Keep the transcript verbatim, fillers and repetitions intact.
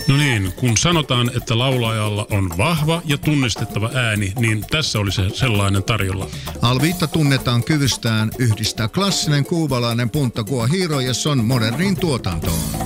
No niin, kun sanotaan, että laulajalla on vahva ja tunnistettava ääni, niin tässä oli se sellainen tarjolla. Alviitta tunnetaan kyvystään yhdistää klassinen kuubalainen punta guajiro ja son moderniin tuotantoon.